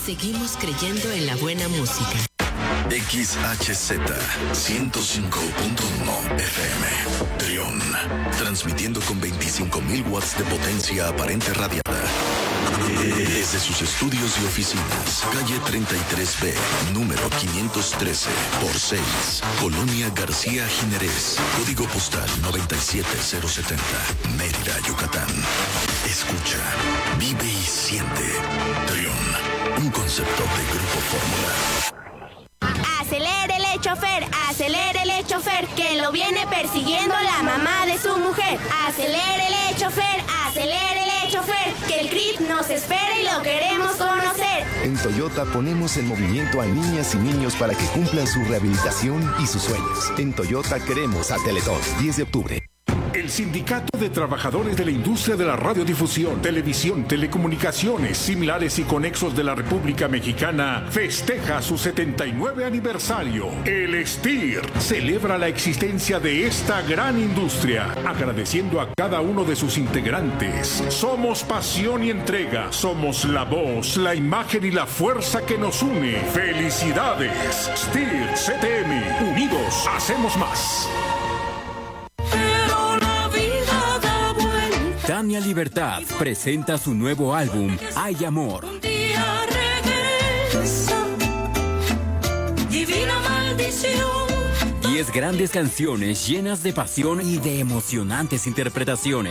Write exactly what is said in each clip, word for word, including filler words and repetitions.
Seguimos creyendo en la buena música. X H Z ciento cinco punto uno F M, Trión, transmitiendo con veinticinco mil watts de potencia aparente radiada. Desde sus estudios y oficinas, calle treinta y tres B, número quinientos trece por seis, Colonia García Jiménez, código postal noventa y siete cero setenta, Mérida, Yucatán. Escucha, vive y siente. Trión, un concepto de Grupo Fórmula. Acelérele, chofer, acelérele, chofer, que lo viene persiguiendo la mamá de su mujer. Acelérele, chofer, acelérele, chofer, que el C R I T nos espera y lo queremos conocer. En Toyota ponemos en movimiento a niñas y niños para que cumplan su rehabilitación y sus sueños. En Toyota queremos a Teletón, diez de octubre. El Sindicato de Trabajadores de la Industria de la Radiodifusión, Televisión, Telecomunicaciones, Similares y Conexos de la República Mexicana festeja su setenta y nueve aniversario. El S T I R celebra la existencia de esta gran industria, agradeciendo a cada uno de sus integrantes. Somos pasión y entrega, somos la voz, la imagen y la fuerza que nos une. ¡Felicidades! S T I R C T M, unidos hacemos más. Tania Libertad presenta su nuevo álbum, Hay Amor. Un día regresa, divina maldición. Diez grandes canciones llenas de pasión y de emocionantes interpretaciones.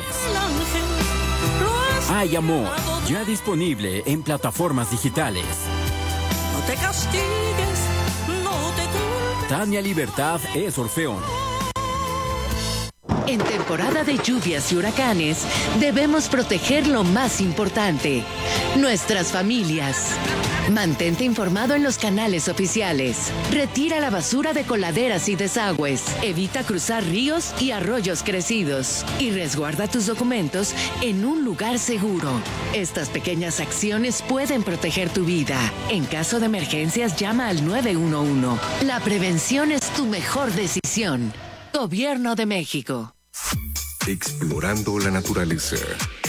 Hay Amor, ya disponible en plataformas digitales. No te castigues, no te culpes. Tania Libertad es Orfeón. En temporada de lluvias y huracanes, debemos proteger lo más importante, nuestras familias. Mantente informado en los canales oficiales. Retira la basura de coladeras y desagües. Evita cruzar ríos y arroyos crecidos. Y resguarda tus documentos en un lugar seguro. Estas pequeñas acciones pueden proteger tu vida. En caso de emergencias, llama al nueve uno uno. La prevención es tu mejor decisión. Gobierno de México. Explorando la naturaleza.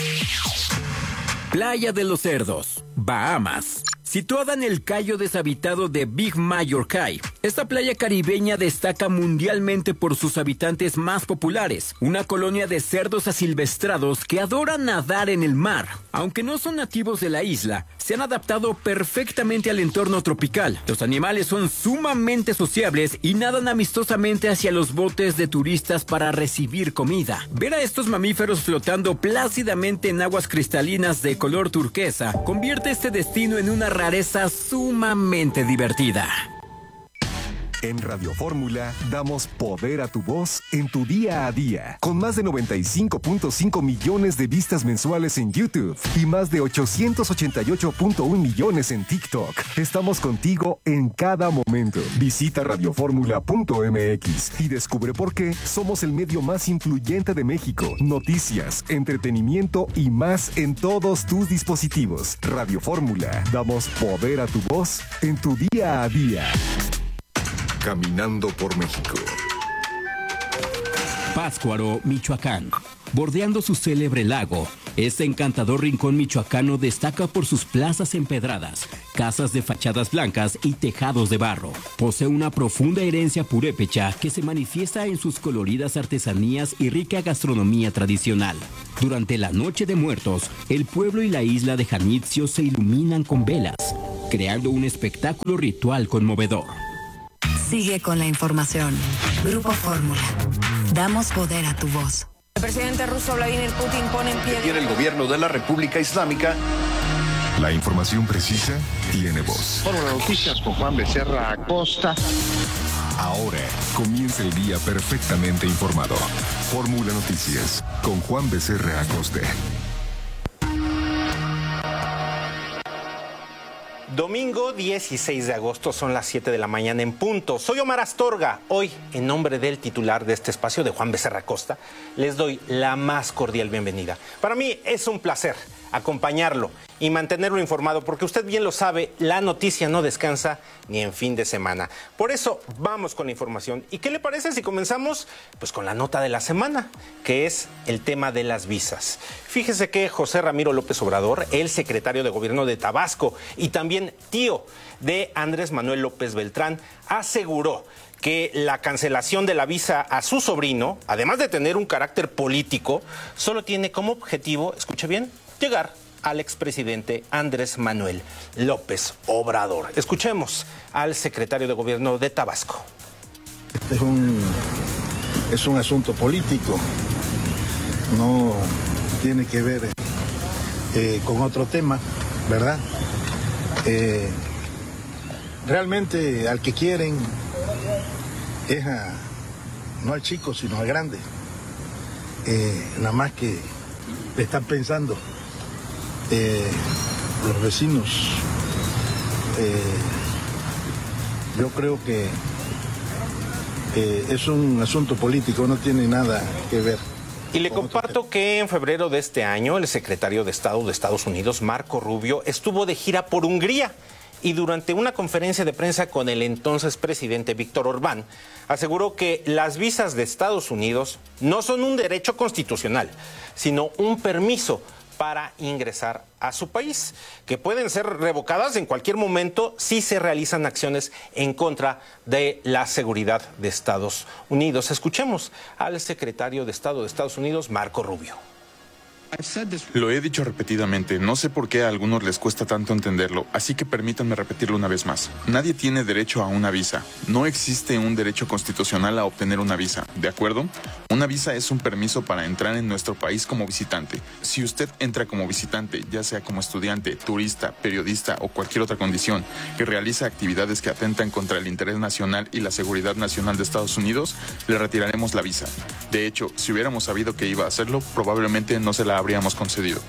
Playa de los Cerdos, Bahamas. Situada en el cayo deshabitado de Big Major Cay, esta playa caribeña destaca mundialmente por sus habitantes más populares, una colonia de cerdos asilvestrados que adoran nadar en el mar. Aunque no son nativos de la isla, se han adaptado perfectamente al entorno tropical. Los animales son sumamente sociables y nadan amistosamente hacia los botes de turistas para recibir comida. Ver a estos mamíferos flotando plácidamente en aguas cristalinas de color turquesa convierte este destino en una rareza sumamente divertida. En Radio Fórmula damos poder a tu voz en tu día a día. Con más de noventa y cinco punto cinco millones de vistas mensuales en YouTube y más de ochocientos ochenta y ocho punto uno millones en TikTok. Estamos contigo en cada momento. Visita radio fórmula punto m x y descubre por qué somos el medio más influyente de México. Noticias, entretenimiento y más en todos tus dispositivos. Radio Fórmula. Damos poder a tu voz en tu día a día. Caminando por México. Pátzcuaro, Michoacán. Bordeando su célebre lago, este encantador rincón michoacano destaca por sus plazas empedradas, casas de fachadas blancas y tejados de barro. Posee una profunda herencia purépecha que se manifiesta en sus coloridas artesanías y rica gastronomía tradicional. Durante la Noche de Muertos, el pueblo y la isla de Janitzio se iluminan con velas, creando un espectáculo ritual conmovedor. Sigue con la información. Grupo Fórmula. Damos poder a tu voz. El presidente ruso Vladimir Putin pone en pie... Tiene el gobierno de la República Islámica. La información precisa tiene voz. Fórmula Noticias con Juan Becerra Acosta. Ahora comienza el día perfectamente informado. Fórmula Noticias con Juan Becerra Acosta. Domingo dieciséis de agosto, son las siete de la mañana en punto. Soy Omar Astorga. Hoy, en nombre del titular de este espacio, de Juan Becerra Acosta, les doy la más cordial bienvenida. Para mí es un placer acompañarlo y mantenerlo informado, porque usted bien lo sabe, la noticia no descansa ni en fin de semana. Por eso vamos con la información. ¿Y qué le parece si comenzamos pues con la nota de la semana, que es el tema de las visas? Fíjese que José Ramiro López Obrador, el secretario de Gobierno de Tabasco y también tío de Andrés Manuel López Beltrán, aseguró que la cancelación de la visa a su sobrino, además de tener un carácter político, solo tiene como objetivo, escuche bien, llegar al expresidente Andrés Manuel López Obrador. Escuchemos al secretario de Gobierno de Tabasco. Este es un, es un asunto político, no tiene que ver eh, con otro tema, ¿verdad? Eh, realmente al que quieren es a, no al chico, sino al grande. Eh, nada más que le están pensando eh, los vecinos. Eh, yo creo que eh, es un asunto político, no tiene nada que ver. Y le comparto que en febrero de este año el secretario de Estado de Estados Unidos, Marco Rubio, estuvo de gira por Hungría. Y durante una conferencia de prensa con el entonces presidente Víctor Orbán, aseguró que las visas de Estados Unidos no son un derecho constitucional, sino un permiso para ingresar a su país, que pueden ser revocadas en cualquier momento si se realizan acciones en contra de la seguridad de Estados Unidos. Escuchemos al secretario de Estado de Estados Unidos, Marco Rubio. Lo he dicho repetidamente, no sé por qué a algunos les cuesta tanto entenderlo, así que permítanme repetirlo una vez más. Nadie tiene derecho a una visa. No existe un derecho constitucional a obtener una visa, ¿de acuerdo? Una visa es un permiso para entrar en nuestro país como visitante. Si usted entra como visitante, ya sea como estudiante, turista, periodista o cualquier otra condición, que realiza actividades que atentan contra el interés nacional y la seguridad nacional de Estados Unidos, le retiraremos la visa. De hecho, si hubiéramos sabido que iba a hacerlo, probablemente no se la habríamos concedido.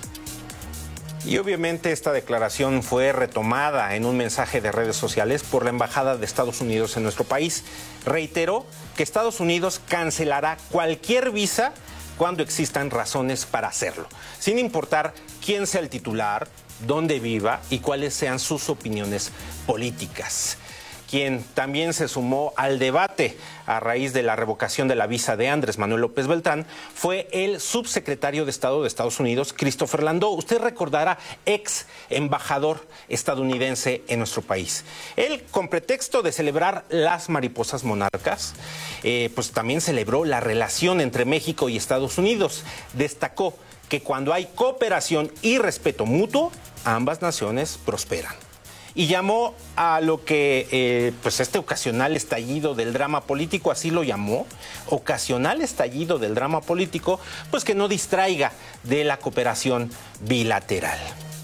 Y obviamente esta declaración fue retomada en un mensaje de redes sociales por la Embajada de Estados Unidos en nuestro país. Reiteró que Estados Unidos cancelará cualquier visa cuando existan razones para hacerlo, sin importar quién sea el titular, dónde viva y cuáles sean sus opiniones políticas. Quien también se sumó al debate a raíz de la revocación de la visa de Andrés Manuel López Beltrán fue el subsecretario de Estado de Estados Unidos, Christopher Landau. Usted recordará, ex embajador estadounidense en nuestro país. Él, con pretexto de celebrar las mariposas monarcas, eh, pues también celebró la relación entre México y Estados Unidos. Destacó que cuando hay cooperación y respeto mutuo, ambas naciones prosperan. Y llamó a lo que, eh, pues este ocasional estallido del drama político, así lo llamó, ocasional estallido del drama político, pues que no distraiga de la cooperación bilateral.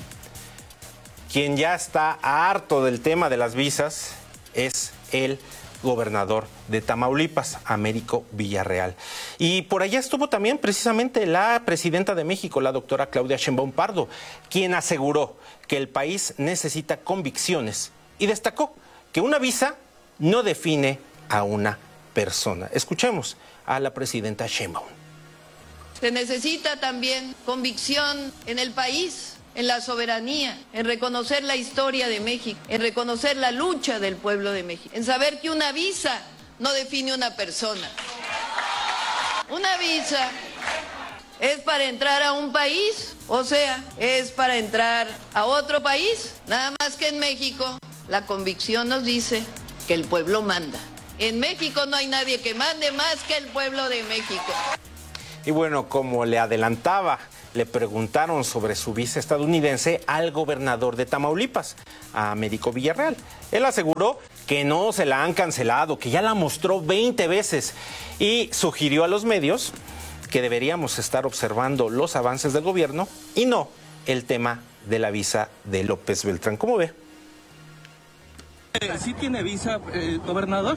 Quien ya está harto del tema de las visas es el gobernador de Tamaulipas, Américo Villarreal. Y por allá estuvo también precisamente la presidenta de México, la doctora Claudia Sheinbaum Pardo, quien aseguró que el país necesita convicciones y destacó que una visa no define a una persona. Escuchemos a la presidenta Sheinbaum. Se necesita también convicción en el país, en la soberanía, en reconocer la historia de México, en reconocer la lucha del pueblo de México, en saber que una visa no define una persona. Una visa es para entrar a un país, o sea, es para entrar a otro país. Nada más que en México la convicción nos dice que el pueblo manda. En México no hay nadie que mande más que el pueblo de México. Y bueno, como le adelantaba, le preguntaron sobre su visa estadounidense al gobernador de Tamaulipas, a Américo Villarreal. Él aseguró que no se la han cancelado, que ya la mostró veinte veces y sugirió a los medios que deberíamos estar observando los avances del gobierno y no el tema de la visa de López Beltrán. ¿Cómo ve? ¿Sí tiene visa, eh, gobernador?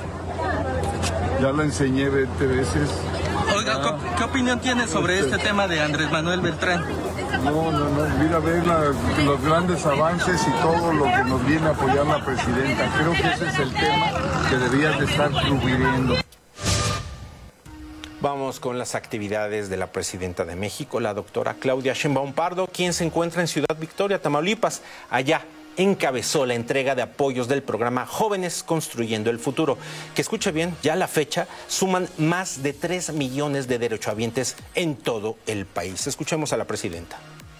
Ya la enseñé veinte veces. Oiga, ¿qué, ¿qué opinión tiene sobre este tema de Andrés Manuel Beltrán? No, no, no, mira, ver la, los grandes avances y todo lo que nos viene a apoyar la presidenta. Creo que ese es el tema que deberías de estar cubriendo. Vamos con las actividades de la presidenta de México, la doctora Claudia Sheinbaum Pardo, quien se encuentra en Ciudad Victoria, Tamaulipas. Allá encabezó la entrega de apoyos del programa Jóvenes Construyendo el Futuro, que, escuche bien, ya a la fecha suman más de tres millones de derechohabientes en todo el país. Escuchemos a la presidenta.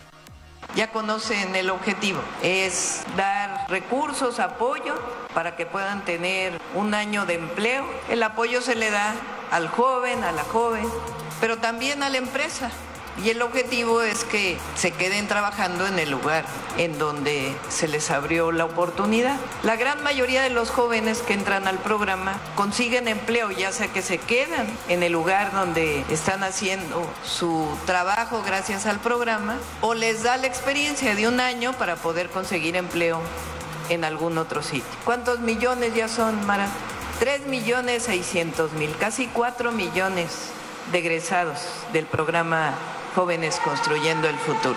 Ya conocen el objetivo, es dar recursos, apoyo para que puedan tener un año de empleo. El apoyo se le da al joven, a la joven, pero también a la empresa. Y el objetivo es que se queden trabajando en el lugar en donde se les abrió la oportunidad. La gran mayoría de los jóvenes que entran al programa consiguen empleo, ya sea que se quedan en el lugar donde están haciendo su trabajo gracias al programa, o les da la experiencia de un año para poder conseguir empleo en algún otro sitio. ¿Cuántos millones ya son, Mara? Tres millones seiscientos mil, casi cuatro millones de egresados del programa Jóvenes Construyendo el Futuro.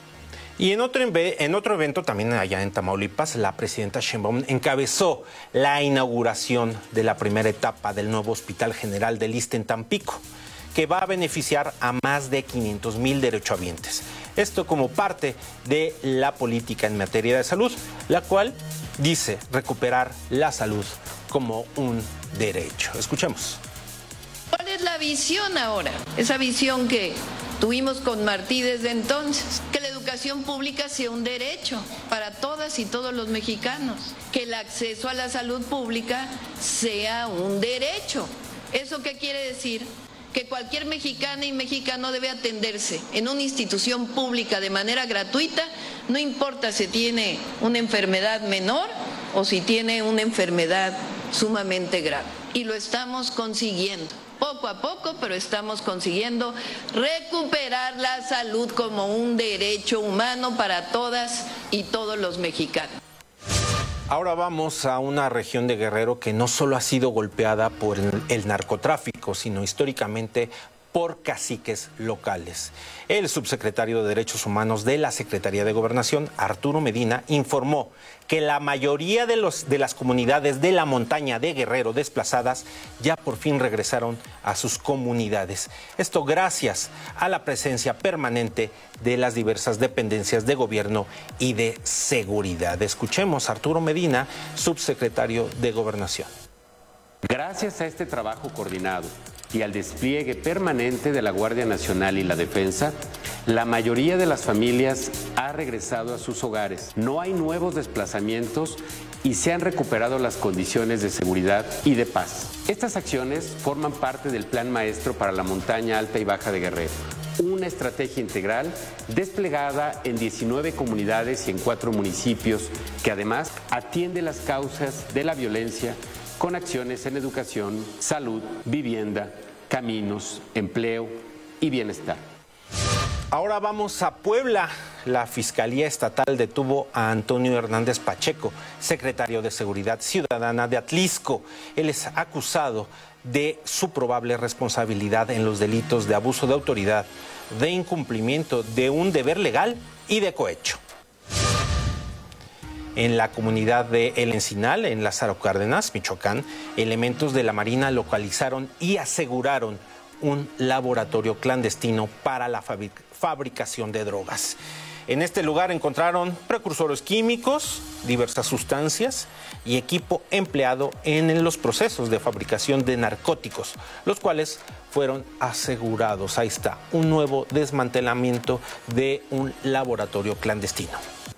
Y en otro, en otro evento, también allá en Tamaulipas, la presidenta Sheinbaum encabezó la inauguración de la primera etapa del nuevo Hospital General del Issste en Tampico, que va a beneficiar a más de quinientos mil derechohabientes. Esto como parte de la política en materia de salud, la cual dice recuperar la salud como un derecho. Escuchemos. ¿Cuál es la visión ahora? Esa visión que tuvimos con Martí desde entonces, que la educación pública sea un derecho para todas y todos los mexicanos, que el acceso a la salud pública sea un derecho. ¿Eso qué quiere decir? Que cualquier mexicana y mexicano debe atenderse en una institución pública de manera gratuita, no importa si tiene una enfermedad menor o si tiene una enfermedad sumamente grave. Y lo estamos consiguiendo. Poco a poco, pero estamos consiguiendo recuperar la salud como un derecho humano para todas y todos los mexicanos. Ahora vamos a una región de Guerrero que no solo ha sido golpeada por el narcotráfico, sino históricamente por caciques locales. El subsecretario de Derechos Humanos de la Secretaría de Gobernación, Arturo Medina, informó que la mayoría de, los, de las comunidades de la montaña de Guerrero desplazadas ya por fin regresaron a sus comunidades. Esto gracias a la presencia permanente de las diversas dependencias de gobierno y de seguridad. Escuchemos a Arturo Medina, subsecretario de Gobernación. Gracias a este trabajo coordinado y al despliegue permanente de la Guardia Nacional y la Defensa, la mayoría de las familias ha regresado a sus hogares. No hay nuevos desplazamientos y se han recuperado las condiciones de seguridad y de paz. Estas acciones forman parte del Plan Maestro para la Montaña Alta y Baja de Guerrero, una estrategia integral desplegada en diecinueve comunidades y en cuatro municipios, que además atiende las causas de la violencia con acciones en educación, salud, vivienda, caminos, empleo y bienestar. Ahora vamos a Puebla. La Fiscalía Estatal detuvo a Antonio Hernández Pacheco, secretario de Seguridad Ciudadana de Atlisco. Él es acusado de su probable responsabilidad en los delitos de abuso de autoridad, de incumplimiento de un deber legal y de cohecho. En la comunidad de El Encinal, en Lázaro Cárdenas, Michoacán, elementos de la Marina localizaron y aseguraron un laboratorio clandestino para la fabricación de drogas. En este lugar encontraron precursores químicos, diversas sustancias y equipo empleado en los procesos de fabricación de narcóticos, los cuales fueron asegurados. Ahí está, un nuevo desmantelamiento de un laboratorio clandestino.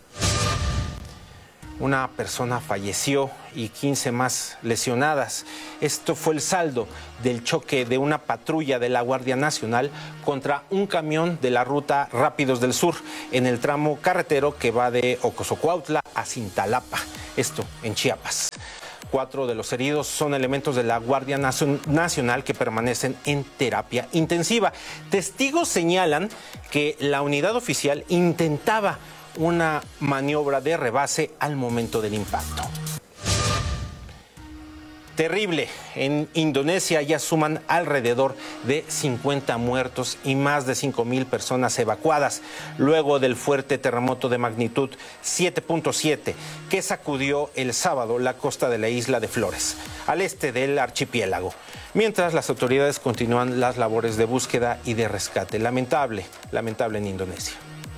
Una persona falleció y quince más lesionadas. Esto fue el saldo del choque de una patrulla de la Guardia Nacional contra un camión de la ruta Rápidos del Sur en el tramo carretero que va de Ocosocuautla a Cintalapa, esto en Chiapas. Cuatro de los heridos son elementos de la Guardia Nacional que permanecen en terapia intensiva. Testigos señalan que la unidad oficial intentaba una maniobra de rebase al momento del impacto. Terrible. En Indonesia ya suman alrededor de cincuenta muertos y más de cinco mil personas evacuadas luego del fuerte terremoto de magnitud siete punto siete que sacudió el sábado la costa de la isla de Flores, al este del archipiélago, mientras las autoridades continúan las labores de búsqueda y de rescate. Lamentable, lamentable en Indonesia.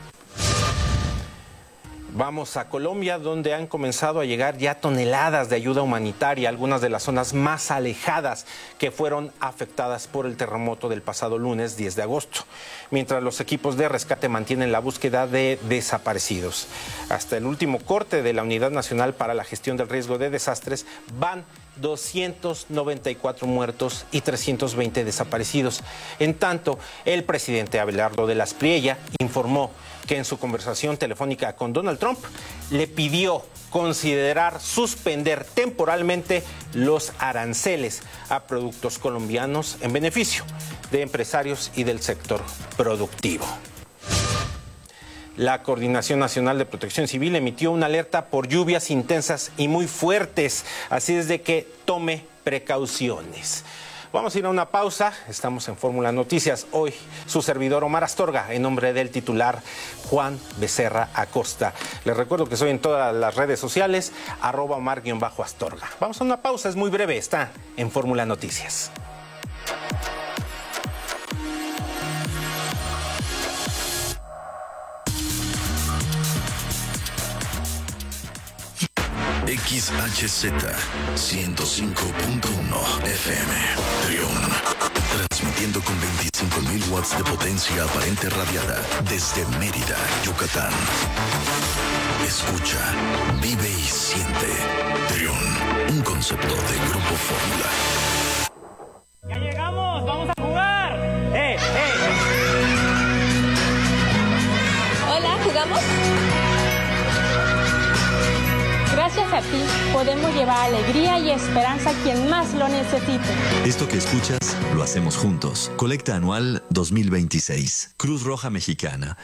Vamos a Colombia, donde han comenzado a llegar ya toneladas de ayuda humanitaria a algunas de las zonas más alejadas que fueron afectadas por el terremoto del pasado lunes diez de agosto, mientras los equipos de rescate mantienen la búsqueda de desaparecidos. Hasta el último corte de la Unidad Nacional para la Gestión del Riesgo de Desastres van doscientos noventa y cuatro muertos y trescientos veinte desaparecidos. En tanto, el presidente Abelardo de la Espriella informó que en su conversación telefónica con Donald Trump le pidió considerar suspender temporalmente los aranceles a productos colombianos en beneficio de empresarios y del sector productivo. La Coordinación Nacional de Protección Civil emitió una alerta por lluvias intensas y muy fuertes, así es de que tome precauciones. Vamos a ir a una pausa, estamos en Fórmula Noticias. Hoy su servidor Omar Astorga, en nombre del titular Juan Becerra Acosta. Les recuerdo que soy en todas las redes sociales, arroba Omar-Astorga. Vamos a una pausa, es muy breve, está en Fórmula Noticias. X H Z ciento cinco punto uno F M, Trión, transmitiendo con veinticinco mil watts de potencia aparente radiada desde Mérida, Yucatán. Escucha, vive y siente. Trión, un concepto de Grupo Fórmula. ¡Ya llegamos! ¡Vamos a jugar! ¡Eh, eh! Hola, ¿jugamos? Gracias a ti, podemos llevar alegría y esperanza a quien más lo necesite. Esto que escuchas, lo hacemos juntos. Colecta anual dos mil veintiséis. Cruz Roja Mexicana.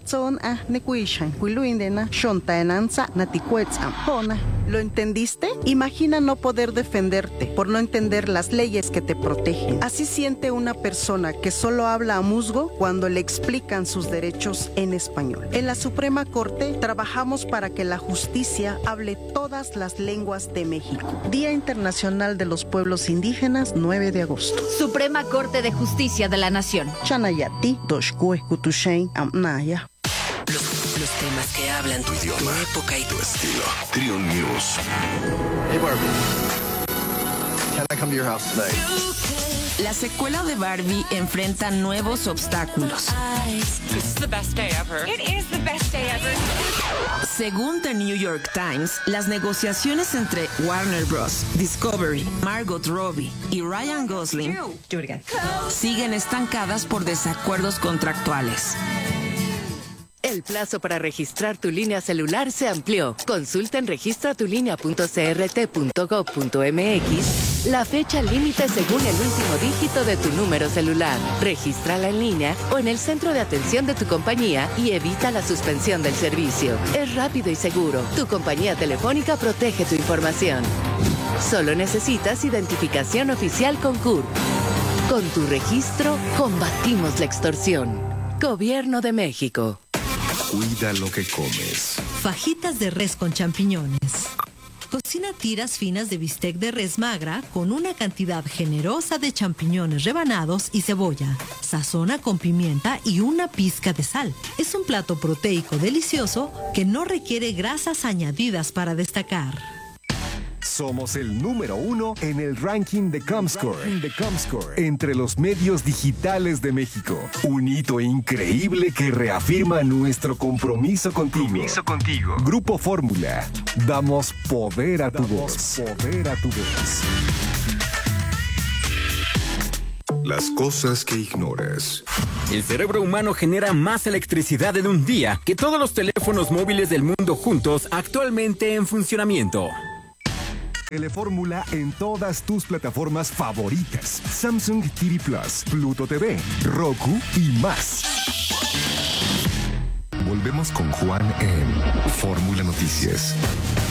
¿Lo entendiste? Imagina no poder defenderte por no entender las leyes que te protegen. Así siente una persona que solo habla a musgo cuando le explican sus derechos en español. En la Suprema Corte trabajamos para que la justicia hable todas las lenguas de México. Día Internacional de los Pueblos Indígenas, nueve de agosto. Suprema Corte de Justicia de la Nación. Chanayati, Doshkue, Kutushein, Amnaya. Los, los temas que hablan tu idioma, tu época y tu estilo. Trión News. Hey Barbie, can I come to your house tonight? La secuela de Barbie enfrenta nuevos obstáculos. This is the best day ever. It is the best day ever. Según The New York Times, las negociaciones entre Warner Bros., Discovery, Margot Robbie y Ryan Gosling Do it again. siguen estancadas por desacuerdos contractuales. El plazo para registrar tu línea celular se amplió. Consulta en registra tu línea punto c r t punto gov punto m x la fecha límite según el último dígito de tu número celular. Regístrala en línea o en el centro de atención de tu compañía y evita la suspensión del servicio. Es rápido y seguro. Tu compañía telefónica protege tu información. Solo necesitas identificación oficial con C U R. Con tu registro, combatimos la extorsión. Gobierno de México. Cuida lo que comes. Fajitas de res con champiñones. Cocina tiras finas de bistec de res magra con una cantidad generosa de champiñones rebanados y cebolla. Sazona con pimienta y una pizca de sal. Es un plato proteico delicioso que no requiere grasas añadidas para destacar. Somos el número uno en el ranking de Comscore, de Comscore entre los medios digitales de México. Un hito increíble que reafirma nuestro compromiso contigo. Compromiso contigo. Grupo Fórmula. Damos poder a tu voz. Poder a tu voz. Las cosas que ignoras. El cerebro humano genera más electricidad en un día que todos los teléfonos móviles del mundo juntos actualmente en funcionamiento. Telefórmula en todas tus plataformas favoritas. Samsung T V Plus, Pluto T V, Roku y más. Volvemos con Juan en Fórmula Noticias.